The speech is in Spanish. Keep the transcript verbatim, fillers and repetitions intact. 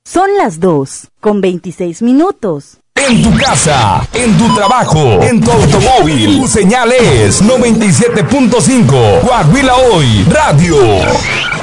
Son las dos con veintiséis minutos. En tu casa, en tu trabajo, en tu automóvil, tu señal es noventa y siete punto cinco. Coahuila Hoy Radio.